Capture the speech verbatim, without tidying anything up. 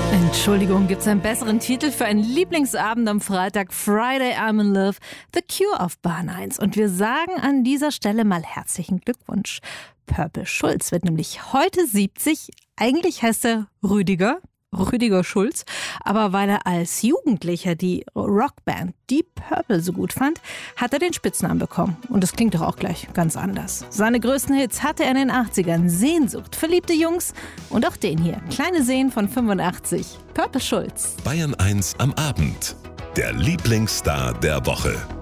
Entschuldigung, gibt es einen besseren Titel für einen Lieblingsabend am Freitag? Friday I'm in Love, The Cure auf Bahn eins. Und wir sagen an dieser Stelle mal herzlichen Glückwunsch. Purple Schulz wird nämlich heute siebzig. Eigentlich heißt er Rüdiger. Rüdiger Schulz, aber weil er als Jugendlicher die Rockband Deep Purple so gut fand, hat er den Spitznamen bekommen. Und das klingt doch auch gleich ganz anders. Seine größten Hits hatte er in den achtzigern. Sehnsucht, verliebte Jungs und auch den hier. Kleine Seen von fünfundachtzig. Purple Schulz. Bayern eins am Abend. Der Lieblingsstar der Woche.